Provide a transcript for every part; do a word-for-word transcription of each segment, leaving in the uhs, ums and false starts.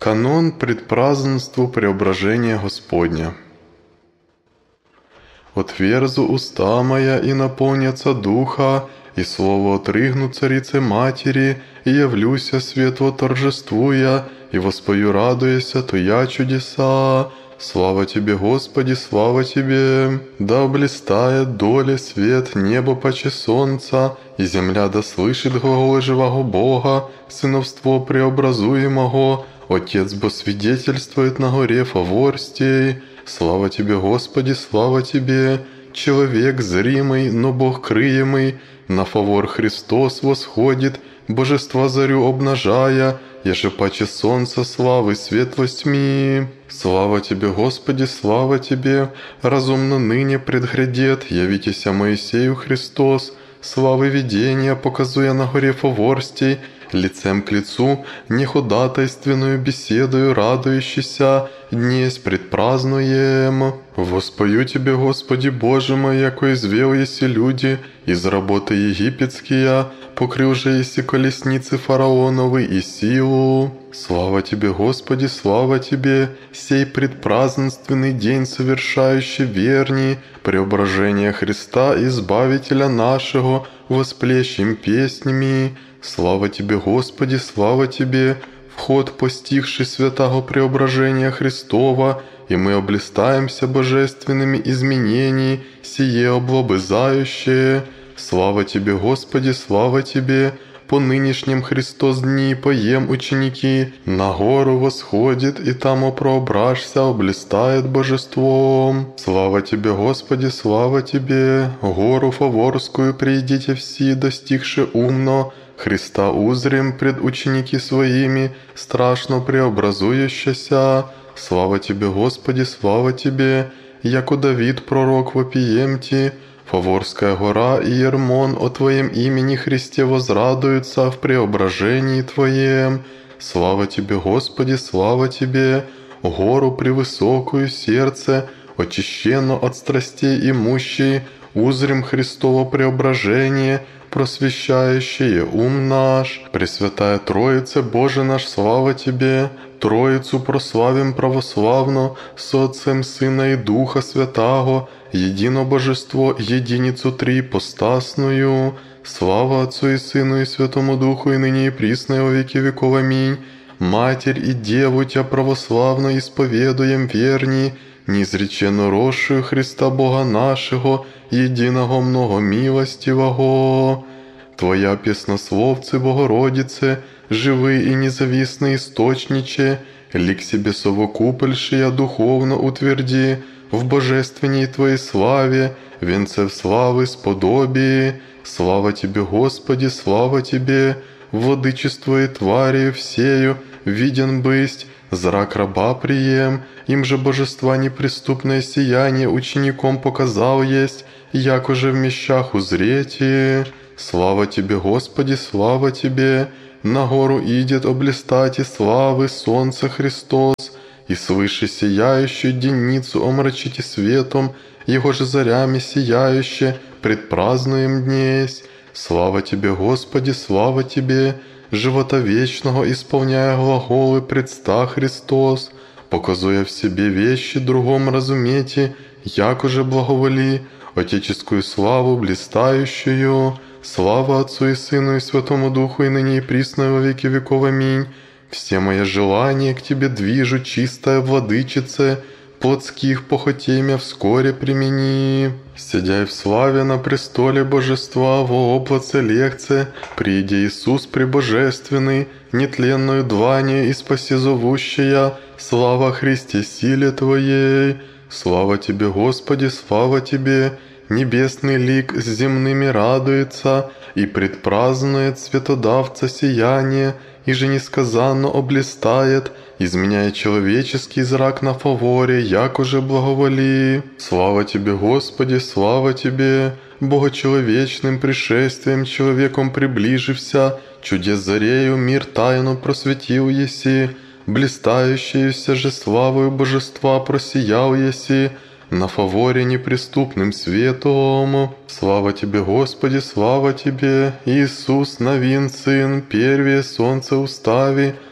Канон предпразднству Преображения Господня. «Отверзу уста моя, и наполнятся духа, и слово отрыгну царице матери, и явлюся светло торжествуя, и воспою радуяся, то я чудеса. Слава Тебе, Господи, слава Тебе! Да блистает доле свет, небо паче солнца, и земля да слышит глаголы живого Бога, сыновство преобразуемого. Отец бо свидетельствует на горе Фаворстей. Слава Тебе, Господи, слава Тебе! Человек зримый, но Бог крыемый, на фавор Христос восходит, божества зарю обнажая, еже паче солнца славы светлость тьми. Слава Тебе, Господи, слава Тебе! Разумно ныне предгрядет, явитеся Моисею Христос, славы видения, показуя на горе Фаворстей, лицем к лицу, неходатайственную беседою радующийся, днесь предпразднуем. Воспою Тебе, Господи Боже мой, яко извел еси люди, из работы египетские, покрыл же еси колесницы фараоновы и силу. Слава Тебе, Господи, слава Тебе, сей предпразднственный день совершающий верни, преображение Христа, Избавителя нашего, восплещем песнями. Слава Тебе, Господи, слава Тебе, вход постигший святого преображения Христова, и мы облистаемся божественными изменениями, сие облобызающее. Слава Тебе, Господи, слава Тебе, по нынешнем Христос дни поем ученики, на гору восходит, и там опроображься, облистает божеством. Слава Тебе, Господи, слава Тебе, гору Фаворскую придите все, достигши умно, Христа узрим пред ученики своими, страшно преобразующаяся. Слава Тебе, Господи, слава Тебе, яко Давид пророк вопиемти, Фаворская гора и Ермон о Твоем имени Христе возрадуются в преображении Твоем. Слава Тебе, Господи, слава Тебе, гору превысокую сердце, очищено от страстей имущей, узрим Христово преображение, просвещающее ум наш. Пресвятая Троице, Боже наш, слава Тебе! Троицу прославим православно, с Отцем, Сына и Духа Святаго, едино Божество, единицу трипостасную. Слава Отцу и Сыну и Святому Духу, и ныне и присно, и во веки веков. Аминь. Матерь и Деву Тя православно исповедуем верни, неизреченно росшую Христа Бога нашего, единого многомилостивого. Твоя песнословцы, Богородице, живый и независный источниче, лик себе совокупольшия духовно утверди, в божественней Твоей славе, венцев славы сподобии. Слава Тебе, Господи, слава Тебе, владычество и твари всею, виден бысть, зрак раба прием, им же божества неприступное сияние учеником показал есть, яко же в мещах узрети. Слава Тебе, Господи, слава Тебе, на гору идет облистать и славы солнце Христос, и свыше сияющую денницу омрачите светом, Его же зарями сияюще предпразднуем днесь. Слава Тебе, Господи, слава Тебе, живота вечного исполняя глаголы предста Христос, показуя в себе вещи другом разумете, яко же благоволи, отеческую славу блистающую. Слава Отцу и Сыну и Святому Духу, и ныне и присно во веки веков. Аминь. Все мои желания к Тебе движу, чистая Владычице, плотских похотемя вскоре примени. Сидяй в славе на престоле Божества, во оплаце лекце, приди Иисус пребожественный, нетленную дланью и спаси зовущая, слава Христе силе Твоей. Слава Тебе, Господи, слава Тебе, небесный лик с земными радуется и предпразднует светодавца сияние, и же несказанно облистает, изменяя человеческий зрак на фаворе, яко же благоволи. Слава Тебе, Господи, слава Тебе, богочеловечным пришествием человеком приближився, чудес зарею мир тайну просветил еси, блистающеюся же славою божества просиял еси, на фаворе неприступным светом. Слава Тебе, Господи, слава Тебе, Иисус, новин Сын, первее солнце устави,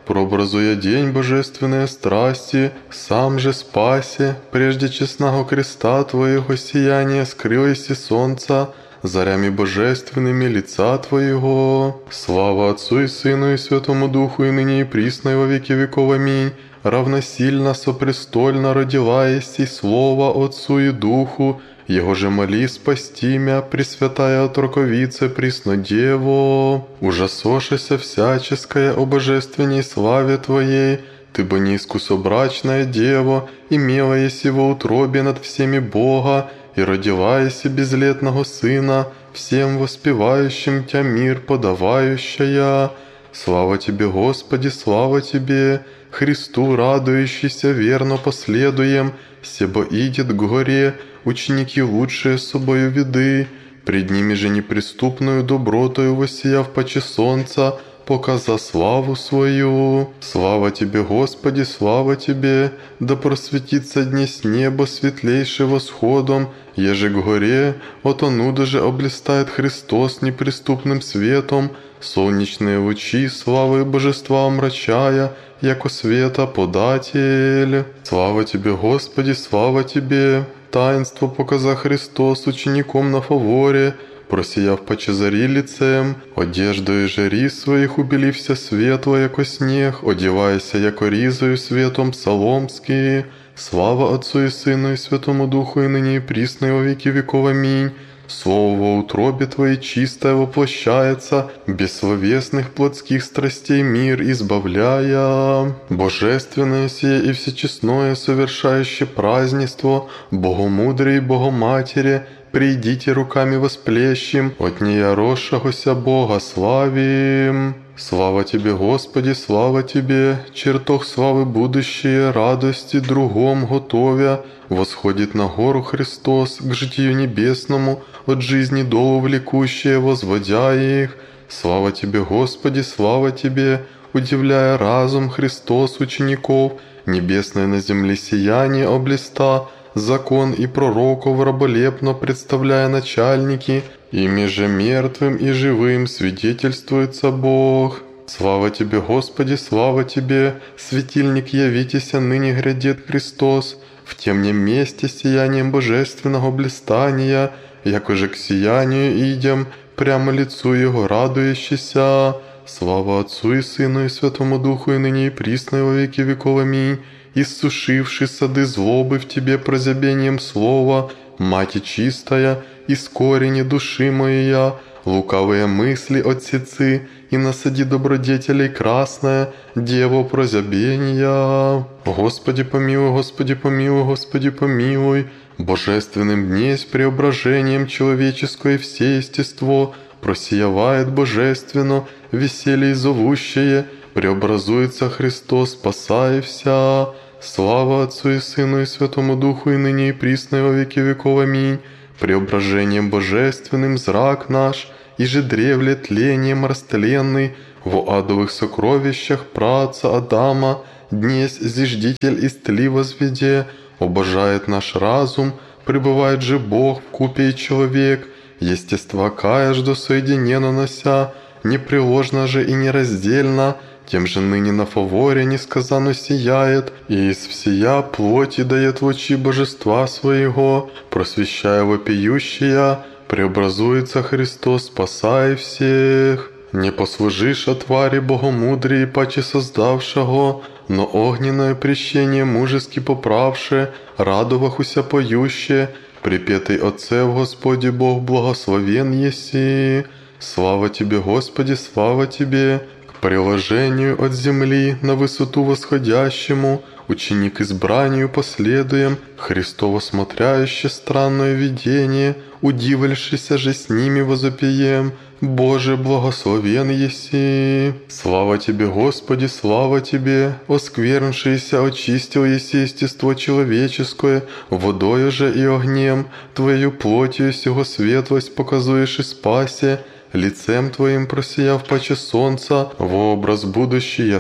прообразуя день божественной страсти, сам же спасе, прежде честного креста Твоего сияния скрылось и солнца, зарями божественными лица Твоего. Слава Отцу и Сыну и Святому Духу, и ныне и присно и во веки веков. Аминь. Равносильно, сопрестольно родила есть и Слово Отцу и Духу, Его же моли спасти мя, Пресвятая Отроковице, Преснодево, ужасошися всяческое о божественней славе Твоей, Ты бы не искусобрачная Дева, имела еси во утробе над всеми Бога, и родила еси безлетного Сына, всем воспевающим Тя мир подавающая. Слава Тебе, Господи, слава Тебе! Христу радующийся верно последуем, себо идет к горе, ученики лучшие с собою виды, пред ними же неприступную добротою воссияв паче солнца, показа славу свою. Слава Тебе, Господи, слава Тебе! Да просветится днесь небо светлейший восходом, еже к горе, от онуда же облистает Христос неприступным светом, солнечные лучи славы божества омрачая, яко света податель. Слава Тебе, Господи, слава Тебе! Таинство показа Христос учеником на фаворе, просияв паче зари лицем, одеждою же рис своих убелився светло, яко снег, одеваяся яко ризою светом псаломский. Слава Отцу и Сыну и Святому Духу, и ныне и присно и во веки веков. Аминь. Слово во утробе Твоей чистое воплощается, бессловесных плотских страстей мир избавляя. Божественное сие и всечестное совершающее празднество, Богомудрее и Богоматери, придите руками восплещим, от нея росшегося Бога славим. Слава Тебе, Господи, слава Тебе! Чертог славы будущее, радости другом готовя, восходит на гору Христос, к житию небесному, от жизни долу влекущее, возводя их. Слава Тебе, Господи, слава Тебе! Удивляя разум Христос учеников, небесное на земле сияние облиста, закон и пророков раболепно представляя начальники, ими же мертвым и живым свидетельствуется Бог. Слава Тебе, Господи, слава Тебе! Светильник явитеся, ныне грядет Христос, в темнем месте сиянием божественного блистания, яко же к сиянию идем, прямо лицу Его радующийся. Слава Отцу и Сыну и Святому Духу, и ныне и присно и во веки веков. Аминь. Иссушивши сады злобы в Тебе прозябением слова, Мати чистая, из корени души моя, лукавые мысли отсецы, и насади добродетелей красная, Дево прозябения. Господи помилуй, Господи помилуй, Господи помилуй, божественным днесь преображением человеческое все естество просиявает божественно, веселье зовущее, преобразуется Христос, спасая вся. Слава Отцу и Сыну и Святому Духу, и ныне и присно и во веки веков. Аминь. Преображением божественным зрак наш, и же древле тлением растленный, во адовых сокровищах праца Адама, днесь зиждитель истли возведе, обожает наш разум, пребывает же Бог в купе и человек, естества кая жду соединенно нося, непреложно же и нераздельно, тем же ныне на фаворе несказанно сияет, и из всея плоти дает лучи божества своего, просвещая вопиющая, преобразуется Христос, спасая всех. Не послужишь о твари богомудрии паче создавшего, но огненное прещение мужески поправше, радовахуся поюще, припетый Отце в Господе Бог благословен еси. Слава Тебе, Господи, слава Тебе! К приложению от земли на высоту восходящему, ученик избранию последуем, Христово смотряще странное видение, удивившийся же с ними возопием, Боже, благословен еси. Слава Тебе, Господи, слава Тебе! Оскверншийся очистил еси естество человеческое, водою же и огнем, Твоею плотью сего светлость показуешь и спасе, лицем Твоим просияв паче солнца, во образ будущей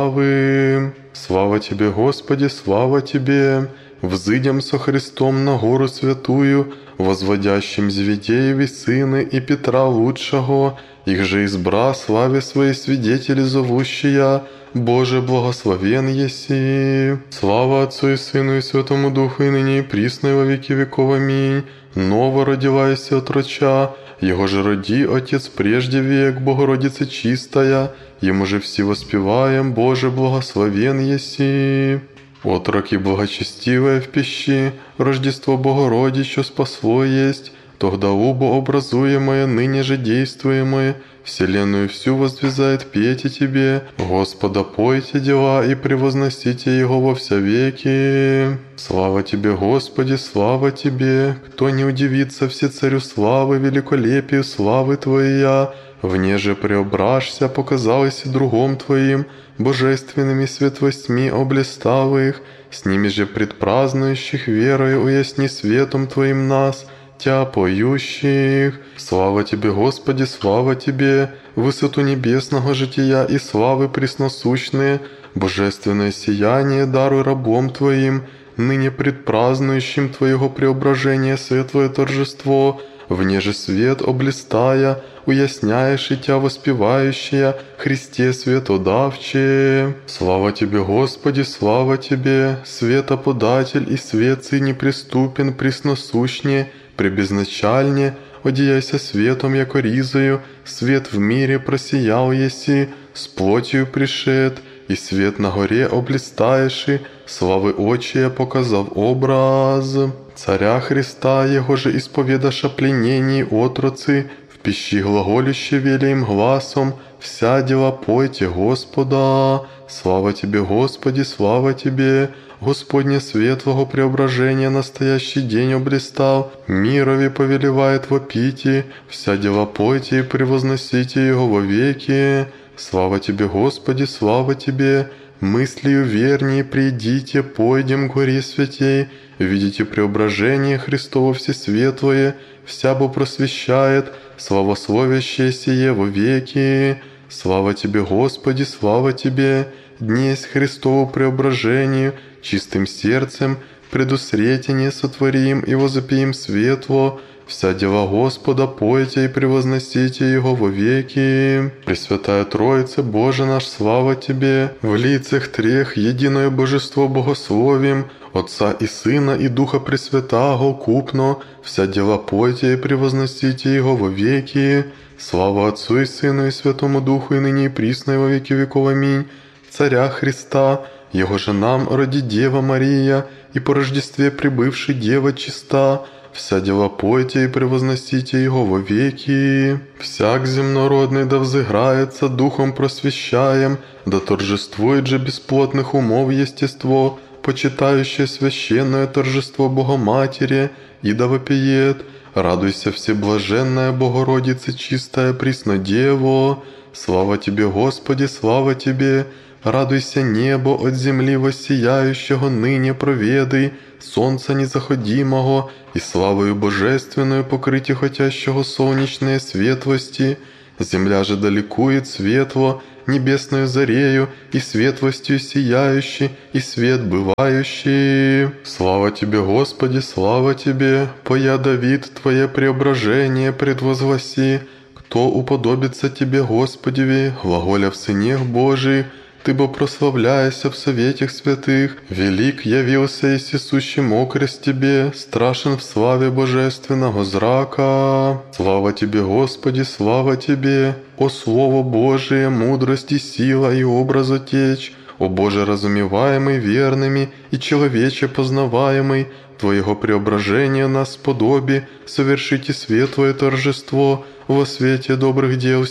славы. Слава Тебе, Господи, слава Тебе! Взыдем со Христом на гору святую, возводящим Зеведееви сыны и Петра лучшего, их же избра славе своей свидетели зовущая, Боже, благословен еси. Слава Отцу и Сыну и Святому Духу, и ныне и присно, и во веки веков. Аминь. Ново родилась от роча, Его же роди, Отец, прежде век, Богородица чистая, Ему же все воспеваем, Боже, благословен еси. Отрок и благочестивая в пищи, Рождество Богородище спасло есть, тогда убо образуемое, ныне же действуемое, вселенную всю воздвизает пейте Тебе, Господа пойте дела и превозносите Его во вся веки. Слава Тебе, Господи, слава Тебе, кто не удивится все царю славы, великолепию славы Твоя, вне же преображься, показалось и другом Твоим, божественными светлостьми облиставых, с ними же предпразднующих верою уясни светом Твоим нас, Тя поющих. Слава Тебе, Господи, слава Тебе, высоту небесного жития и славы пресносущные, божественное сияние даруй рабом Твоим, ныне предпразднующим Твоего преображения светлое торжество, вне же свет облистая, уясняешь и Тя воспевающая, Христе светодавче. Слава Тебе, Господи, слава Тебе, светоподатель и свет Сы неприступен, пресносущне, пребезначальне, одеяйся светом, яко ризою, свет в мире просиял еси, с плотью пришед, и свет на горе облистаеши, славы очия показав образ. Царя Христа, Его же исповедаша пленении отроцы, в пищи глаголюще велим гласом, вся дела пойте Господа. Слава Тебе, Господи, слава Тебе, Господне светлого преображения настоящий день облистал, мирови повелевает вопите, вся дела пойте и превозносите Его во веки. Слава Тебе, Господи, слава Тебе, мыслью вернее придите, пойдем к горе святей, видите преображение Христово всесветлое, вся бо просвещает, славословящее сие во веки. Слава Тебе, Господи, слава Тебе, днесь Христову преображению, чистым сердцем предусретение сотворим и возопием светло, вся дела Господа пойте и превозносите Его во веки. Пресвятая Троица, Боже наш, слава Тебе, в лицах трех единое Божество богословим, Отца и Сына и Духа Пресвятаго купно, вся дела пойте и превозносите Его во веки. Слава Отцу и Сыну и Святому Духу, и ныне и присно и во веки веков. Аминь. Царя Христа, Его же нам роди Дева Мария, и по Рождестве прибывший Дева чиста, вся дела пойте и превозносите Его во веки. Всяк земнородный да взыграется, духом просвещаем, да торжествует же бесплотных умов естество, почитающее священное торжество Богоматери, и да вопиет: радуйся, всеблаженная Богородица, чистая Преснодево. Слава Тебе, Господи, слава Тебе, радуйся, небо от земли воссияющего ныне проведай, солнца незаходимого, и славою божественную покрытие хотящего солнечные светлости. Земля же далекует светло, небесную зарею, и светлостью сияющий, и свет бывающий. Слава Тебе, Господи, слава Тебе, поя Давид Твое преображение предвозвоси, кто уподобится Тебе, Господеви, глаголя в сынех Божий, Ты бо прославляйся в советях святых, велик явился и сисущий мокрест Тебе, страшен в славе божественного зрака. Слава Тебе, Господи, слава Тебе, о Слово Божие, мудрость и сила и образ Отечь, о Боже разумеваемый верными и человече познаваемый, Твоего преображения нас подоби, совершите светлое торжество во свете добрых дел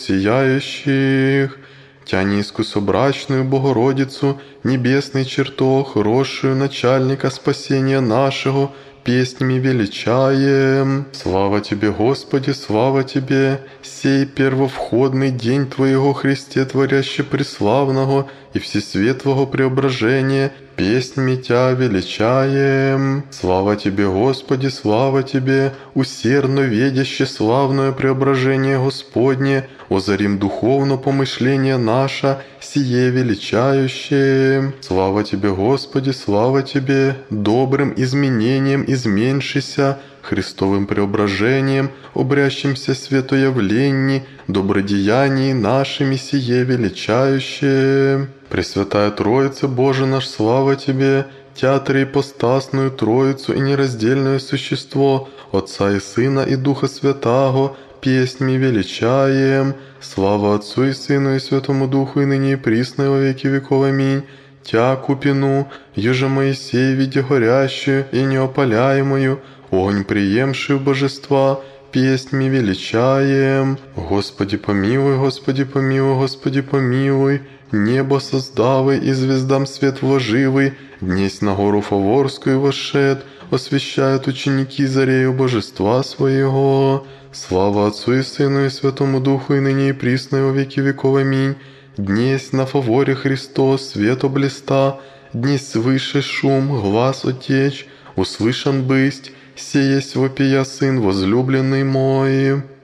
сияющих. Тя неискусобрачную Богородицу, небесный чертог, росшую начальника спасения нашего, песнями величаем. Слава Тебе, Господи, слава Тебе, сей первовходный день Твоего, Христе, творяще преславного и всесветлого преображения, песнями Тя величаем. Слава Тебе, Господи, слава Тебе, усердно ведяще славное преображение Господне, озарим духовно помышление наше, сие величающее. Слава Тебе, Господи, слава Тебе, добрым изменением изменшися, Христовым преображением, обрящимся святоявлении, добродеянии нашими сие величающее. Пресвятая Троица, Боже наш, слава Тебе, Тя триипостасную Троицу и нераздельное существо, Отца и Сына и Духа Святаго, песнями величаем. Слава Отцу и Сыну и Святому Духу, и ныне и присно, и во веки веков. Аминь. Тя купину, еже Моисей, видя горящую и неопаляемую, огонь приемшую божества, песнями величаем. Господи помилуй, Господи помилуй, Господи помилуй. Небо создавый и звездам свет вложивый, днесь на гору Фаворскую вошед, освящают ученики зарею божества своего. Слава Отцу и Сыну и Святому Духу, и ныне и присно, и во веки веков. Аминь. Днесь на фаворе Христос свет облиста, днесь свыше шум, глаз отечь, услышан бысть, сеясь вопия Сын возлюбленный мой.